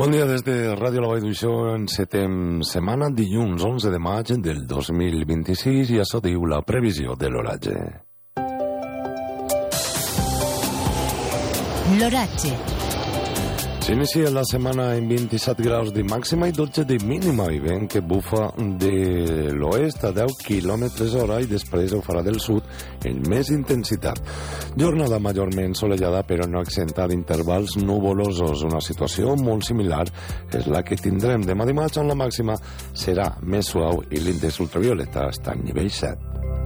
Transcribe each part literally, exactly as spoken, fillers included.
Bon dia des de Ràdio La Vall d'Uixó. Encetem setmana, dilluns onze de maig del dos mil vint-i-sis, i això diu la previsió de l'oratge. L'oratge. S'inicia la setmana en vint-i-set graus de màxima i dotze de mínima, i vent que bufa de l'oest a deu quilòmetres hora i després ho farà del sud amb més intensitat. Jornada majorment solellada, però no exenta d'intervals nuvolosos. Una situació molt similar és la que tindrem demà dimarts, on la màxima serà més suau i l'índex ultravioleta està en nivell set.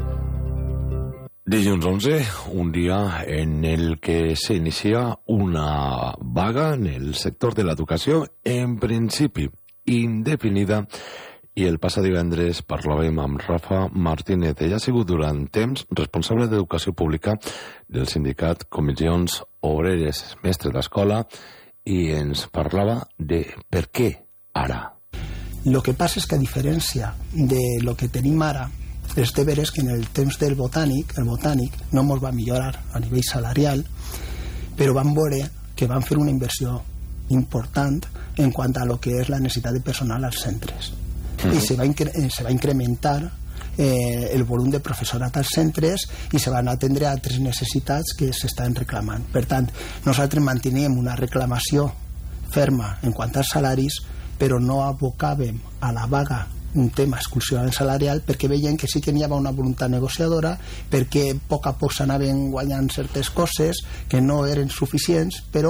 Dilluns onze, un dia en el que s'inicia una vaga en el sector de l'educació, en principi indefinida, i el passat divendres parlàvem amb Rafa Martínez. Ella ha sigut durant temps responsable d'Educació Pública del sindicat Comissions Obreres, mestre d'escola, i ens parlava de per què ara. Lo que passa és que, a diferència de lo que tenim ara, és de veres que en el temps del botànic, el botànic no ens va millorar a nivell salarial, però vam veure que van fer una inversió important en quant a lo que és la necessitat de personal als centres. Mm-hmm. I se va, incre se va incrementar eh, el volum de professorat als centres i se van atendre altres necessitats que s'estan reclamant. Per tant, nosaltres manteníem una reclamació ferma en quant als salaris, però no abocàvem a la vaga un tema exclusivament salarial, perquè veien que sí que n'hi havia una voluntat negociadora, perquè a poc a poc s'anaven guanyant certes coses que no eren suficients, però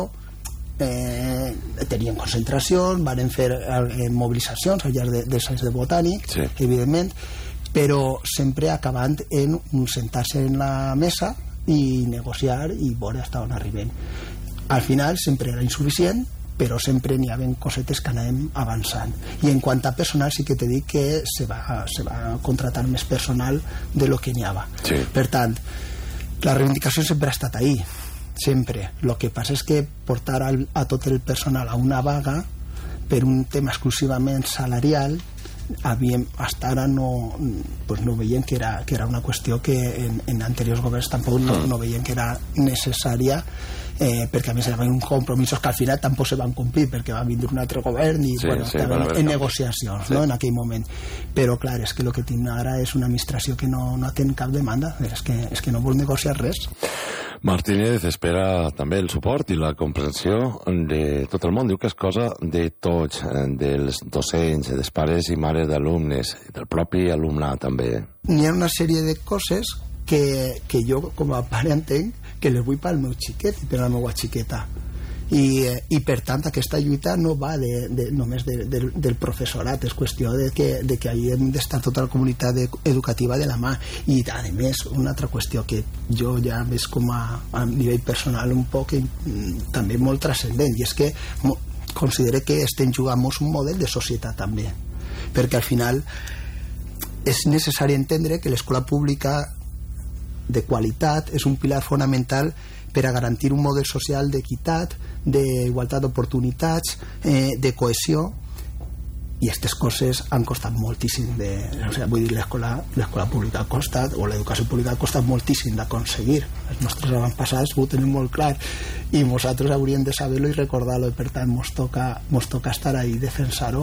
eh, tenien concentracions, van fer eh, mobilitzacions al llarg de, dels anys de botànic, sí, evidentment, però sempre acabant en un sentar-se en la mesa i negociar i veure fins on arribem. Al final sempre era insuficient, però sempre n'hi havia cosetes que anàvem avançant. I en quant a personal sí que t'he dit que se va, se va contratar més personal de lo que n'hi havia. Sí. Per tant, la reivindicació sempre ha estat ahí, sempre. El que passa és que portar al, a tot el personal a una vaga per un tema exclusivament salarial, havíem, hasta ara no, pues no veiem que era, que era una qüestió que en, en anteriors governs tampoc no, no veiem que era necessària, eh, perquè a més eren uns compromisos que al final tampoc se van complir perquè va vindre un altre govern i sí, bueno, sí, estaven en negociacions, sí, no, en aquell moment. Però clar, és que el que tinc ara és una administració que no, no té cap demanda, és que, és que no vol negociar res. Martínez espera també el suport i la comprensió de tot el món. Diu que és cosa de tots, dels docents, dels pares i mares d'alumnes, del propi alumnat també. Hi ha una sèrie de coses que, que jo com a pare entenc que les vull pel meu xiquet i per la meva xiqueta. I, i per tant aquesta lluita no va de, de, només de, de, del professorat, és qüestió de que, de que hi hem d'estar tota la comunitat educativa de la mà. I a més una altra qüestió que jo ja veig com a, a nivell personal un poc també molt transcendent, i és que considero que estem jugant un model de societat també, perquè al final és necessari entendre que l'escola pública de qualitat és un pilar fonamental per a garantir un model social d'equitat, d'igualtat d'oportunitats, eh, de cohesió, i aquestes coses han costat moltíssim de, o sigui, vull dir, l'escola l'escola pública ha costat, o l'educació pública ha costat moltíssim d'aconseguir. Els nostres avantpassats ho tenen molt clar i nosaltres hauríem de saber-lo i recordar-lo, i per tant mos toca, mos toca estar ahí i defensar-ho.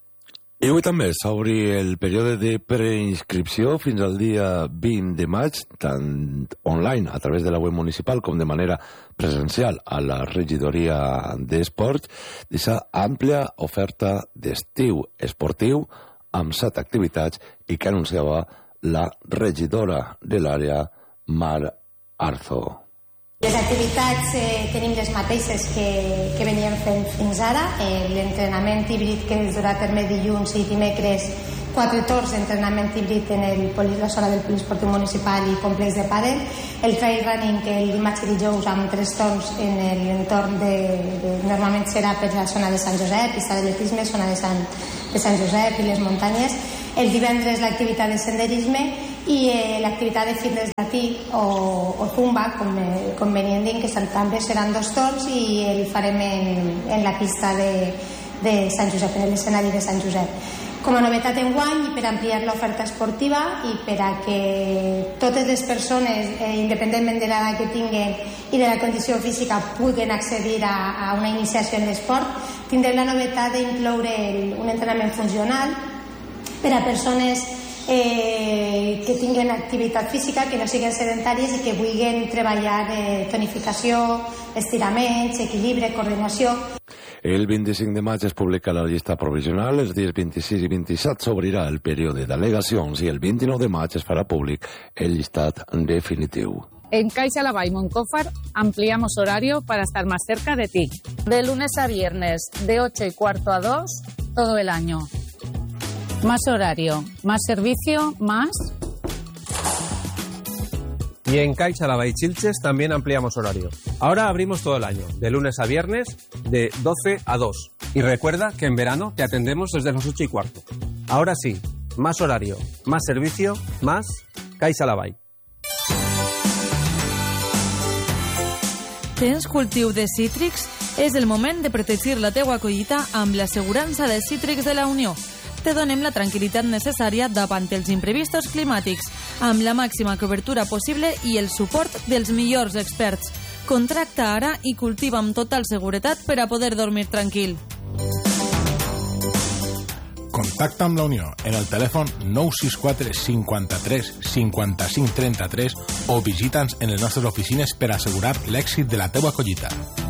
I avui també s'obri el període de preinscripció fins al dia vint de maig, tant online a través de la web municipal com de manera presencial a la regidoria d'esports, d'aquesta àmplia oferta d'estiu esportiu amb set activitats i que anunciava la regidora de l'àrea, Mar Arzo. Les activitats eh, tenim les mateixes que, que veníem fent fins ara. Eh, l'entrenament híbrid que es durà a terme dilluns i dimecres, quatre torns d'entrenament híbrid en el poli, la zona del poliesportiu municipal i complex de pàdel, el trail running que el dimarts i dijous amb tres torns en l'entorn de, de... normalment serà per la zona de Sant Josep, pista d'atletisme, zona de Sant, de Sant Josep i les muntanyes. El divendres l'activitat de senderisme i eh, l'activitat de fitness latí o, o zumba, com, eh, com venien dient, que també seran dos torns i el farem en, en la pista de, de Sant Josep, en l'escenari de Sant Josep. Com a novetat enguany i per ampliar l'oferta esportiva i per a que totes les persones, eh, independentment de l'edat que tinguen i de la condició física, puguen accedir a, a una iniciació en l'esport, tindrem la novetat d'incloure el, un entrenament funcional per a persones eh, que tinguen activitat física, que no siguin sedentàries i que vulguin treballar eh, tonificació, estiraments, equilibri, coordinació. El vint-i-cinc de maig es publica la llista provisional, els dies vint-i-sis i vint-i-set s'obrirà el període d'al·legacions i el vint-i-nou de maig es farà públic el llistat definitiu. En Caixa Laval Moncófar ampliamos horario para estar más cerca de ti. De lunes a viernes, de ocho y cuarto a dos, todo el año. Más horario, más servicio, más... Y en Caixa Laval y Chilches también ampliamos horario. Ahora abrimos todo el año, de lunes a viernes, de doce a dos. Y recuerda que en verano te atendemos desde las ocho y cuarto. Ahora sí, más horario, más servicio, más Caixa Laval. Tens cultiu de cítrics? És el moment de protegir la teua collita amb l'assegurança de cítrics de la Unió. Te donem la tranquil·litat necessària davant els imprevistos climàtics, amb la màxima cobertura possible i el suport dels millors experts. Contracta ara i cultiva amb total seguretat per a poder dormir tranquil. Contacta amb la Unió en el telèfon nou sis quatre cinquanta-tres cinquanta-cinc trenta-tres o visita'ns en les nostres oficines per assegurar l'èxit de la teua collita.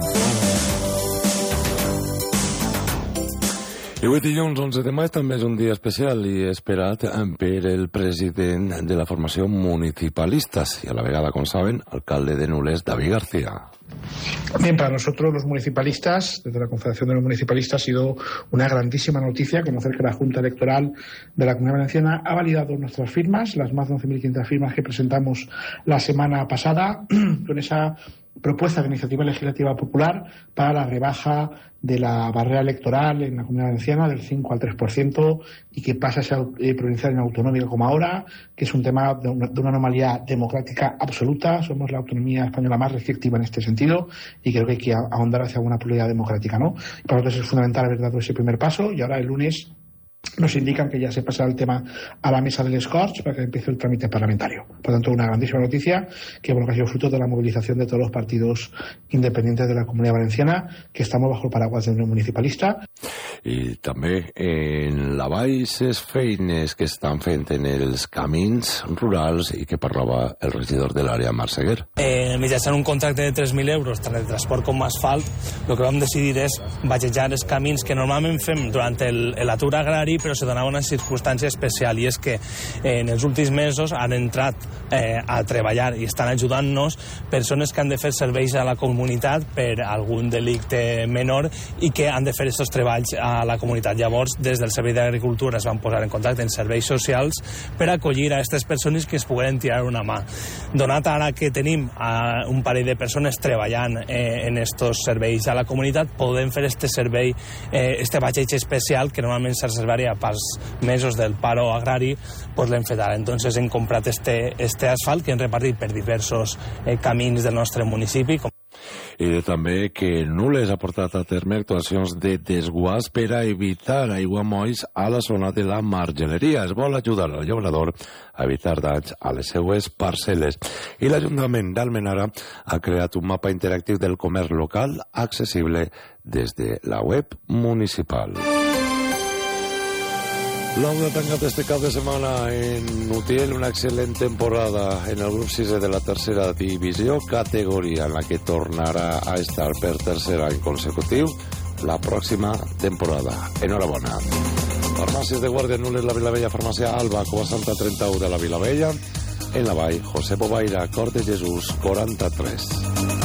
I avui dilluns onze de maig també és un dia especial i esperat per el president de la formació Municipalistas y a la vegada, com saben, alcalde de Nules, David García. Bien, para nosotros los municipalistas, desde la Confederación de los Municipalistas, ha sido una grandísima noticia conocer que la Junta Electoral de la Comunidad Valenciana ha validado nuestras firmas, las más de once mil quinientas firmas que presentamos la semana pasada, con esa propuesta de iniciativa legislativa popular para la rebaja de la barrera electoral en la Comunidad Valenciana del cinco al tres por ciento y que pasa a ser eh, provincial en autonómica como ahora, que es un tema de una, de una anomalía democrática absoluta. Somos la autonomía española más restrictiva en este sentido y creo que hay que ahondar hacia una pluralidad democrática, ¿no? Y para nosotros es fundamental haber dado ese primer paso y ahora el lunes nos indican que ya se pasará el tema a la mesa del Escorch para que empiece el trámite parlamentario. Por tanto, una grandísima noticia que, bueno, que ha sido fruto de la movilización de todos los partidos independientes de la Comunidad Valenciana, que estamos bajo el paraguas del municipalista. I també en la Valls les feines que estan fent en els camins rurals i que parlava el regidor de l'àrea, Marc Seguer. Eh, mitjançant un contracte de tres mil euros, tant de transport com asfalt, el que vam decidir és batejar els camins que normalment fem durant l'atur agrari, però se donava una circumstància especial, i és que eh, en els últims mesos han entrat eh, a treballar i estan ajudant-nos persones que han de fer serveis a la comunitat per algun delicte menor i que han de fer aquests treballs a la comunitat. Llavors, des del Servei d'Agricultura es van posar en contacte amb serveis socials per acollir a aquestes persones que es pogueren tirar una mà. Donat ara que tenim a un parell de persones treballant eh, en estos serveis a la comunitat, podem fer este servei, eh, este batxeig especial que normalment se reservaria pels mesos del paro agrari, pues l'hem fet ara. Entonces hem comprat este, este asfalt que hem repartit per diversos eh, camins del nostre municipi. I també que Nules ha portat a terme actuacions de desguàs per a evitar aiguamolls a la zona de la margeleria. Es vol ajudar al llaurador a evitar danys a les seues parcel·les. I l'Ajuntament d'Almenara ha creat un mapa interactiu del comerç local accessible des de la web municipal. L'Auda ha tancat este cap de setmana en Utiel una excel·lent temporada en el grup sisè de la tercera divisió, categoria en la que tornarà a estar per tercer any consecutiu la pròxima temporada. Enhorabona. Farmàcies de Guàrdia, Nules, la Vilavella, Farmàcia Alba, Cova Santa trenta-u de la Vilavella, en la Vall, José Bobaira, Cort de Jesús, quaranta-tres.